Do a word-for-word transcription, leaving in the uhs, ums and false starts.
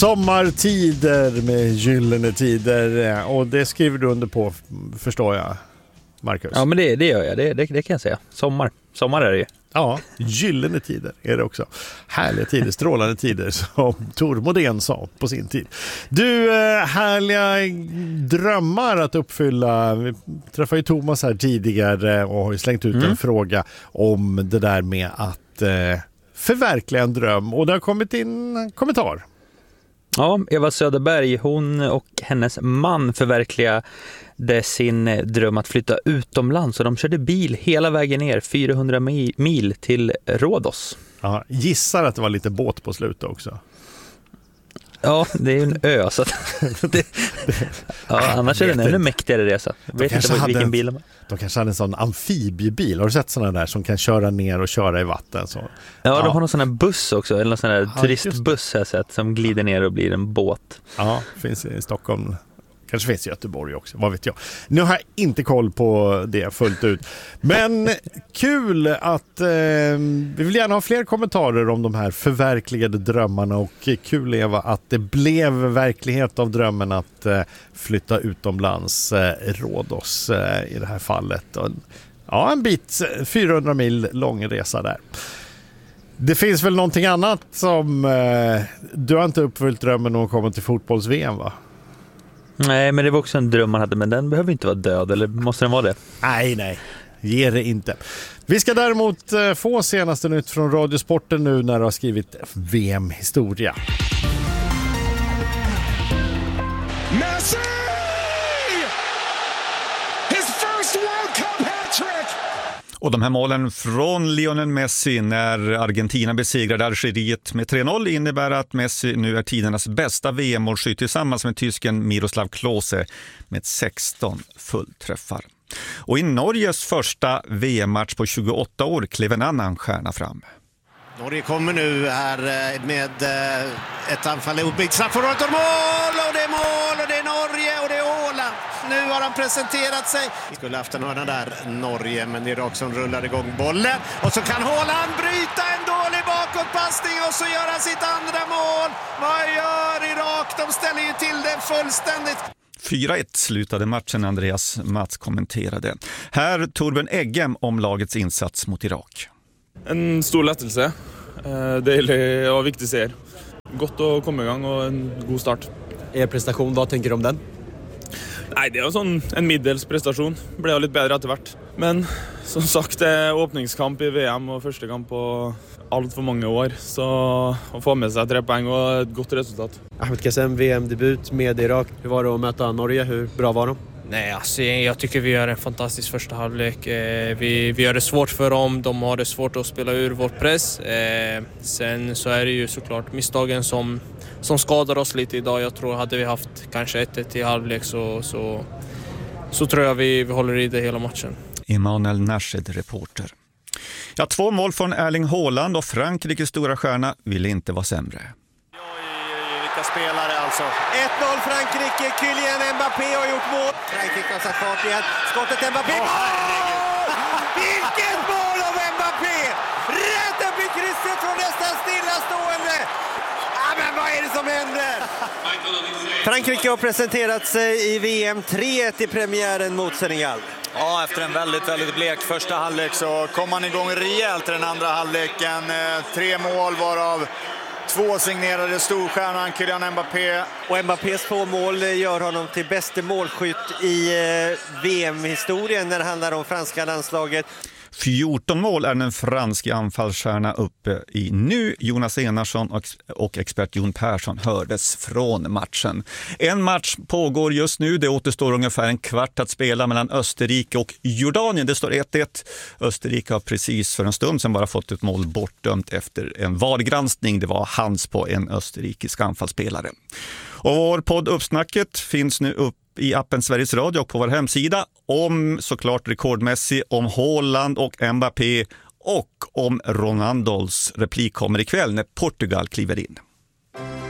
Sommartider med gyllene tider, och det skriver du under på, förstår jag, Marcus. Ja, men det, det gör jag, det, det, det kan jag säga. Sommar, sommar är det ju. Ja, gyllene tider är det också. Härliga tider, strålande tider, som Tor Modén sa på sin tid. Du, härliga drömmar att uppfylla. Vi träffade ju Thomas här tidigare och har ju slängt ut mm. en fråga om det där med att eh, förverkliga en dröm. Och det har kommit in en kommentar. Ja, Eva Söderberg, hon och hennes man förverkligade sin dröm att flytta utomlands, och de körde bil hela vägen ner fyrahundra mil till Rhodos. Ja, gissar att det var lite båt på slutet också. Ja, det är ju en ö så att det, ja, annars är det en ännu mäktigare resa. Jag vet inte vad, vilken en, bil de har. De kanske hade en sån amfibiebil. Har du sett sådana där som kan köra ner och köra i vatten? Så. Ja, ja, de har någon sån här buss också, eller någon sån här ja, turistbuss här sett, som glider ner och blir en båt. Ja, finns i Stockholm. Kanske finns i Göteborg också, vad vet jag. Nu har jag inte koll på det fullt ut. Men kul att eh, vi vill gärna ha fler kommentarer om de här förverkligade drömmarna, och kul Eva att det blev verklighet av drömmen att eh, flytta utomlands, eh, Rhodos eh, i det här fallet. Och, ja, en bit, fyrahundra mil lång resa där. Det finns väl någonting annat som eh, du har inte uppfyllt drömmen om att komma till fotbolls-V M, va? Nej, men det var också en dröm man hade, men den behöver inte vara död, eller måste den vara det? Nej, nej. Ge det inte. Vi ska däremot få senaste nytt från Radiosporten nu när du har skrivit V M-historia. Messi! His first World Cup hat-trick! Och de här målen från Lionel Messi när Argentina besegrade Algeriet med tre noll innebär att Messi nu är tidernas bästa V M-målskytt tillsammans med tysken Miroslav Klose med sexton fullträffar. Och i Norges första V M-match på tjugoåtta år klev en annan stjärna fram. Norge kommer nu här med ett anfall uppbyggt snabbt för mål, och det är mål, och det är Norge, och det är Åland. Nu har han presenterat sig. Vi skulle haft en hörna där, Norge, men det är Irak som rullar igång bollen. Och så kan Håland bryta en dålig bakåtpassning och så gör han sitt andra mål. Vad gör Irak? De ställer ju till det fullständigt. fyra ett slutade matchen, Andreas Mats kommenterade. Här Torbjörn Eggem om lagets insats mot Irak. En stor lettelse. Deilig og viktig seger. Godt å komme i gang og en god start. Er prestasjon, hva tenker du om den? Nei, det er jo sånn en middels prestasjon. Ble jo litt bedre etter hvert. Men som sagt, det er åpningskamp i V M og første kamp på alt for mange år. Så å få med seg tre poeng og et godt resultat. Ahmed Kassem, V M-debut med Irak. Hur var det att möta Norge? Hur bra var de? Nej, alltså, jag tycker vi gör en fantastisk första halvlek. Vi, vi gör det svårt för dem. De har det svårt att spela ur vår press. Sen så är det ju såklart misstagen som, som skadar oss lite idag. Jag tror hade vi haft kanske ett ett i halvlek så, så, så tror jag vi, vi håller i det hela matchen. Emanuel Nashed, reporter. Ja, två mål från Erling Haaland och Frankrikes stora stjärna ville inte vara sämre. Vilka spelare alltså. ett noll Frankrike, Kylian Mbappé har gjort mål. Frankrike har satt fart igen. Skottet Mbappé. Oh, vilket mål av Mbappé! Rätt upp i krysset från nästan stillastående. Ja, men vad är det som händer? Frankrike har presenterat sig i V M tre ett i premiären mot Senegal. Ja, efter en väldigt, väldigt blek första halvlek så kom man igång rejält i den andra halvleken. Tre mål varav två signerade storstjärnan Kylian Mbappé. Och Mbappés två mål gör honom till bästa målskytt i V M-historien när det handlar om franska landslaget. fjorton mål är den franska anfallsstjärna uppe i nu. Jonas Enarsson och, och expert Jon Persson hördes från matchen. En match pågår just nu. Det återstår ungefär en kvart att spela mellan Österrike och Jordanien. Det står ett ett. Österrike har precis för en stund sedan bara fått ett mål bortdömt efter en VAR-granskning. Det var hands på en österrikisk anfallsspelare. Och vår podd Uppsnacket finns nu upp i appen Sveriges Radio och på vår hemsida om såklart rekordmässigt, om Haaland och Mbappé och om Ronaldos replik kommer ikväll när Portugal kliver in.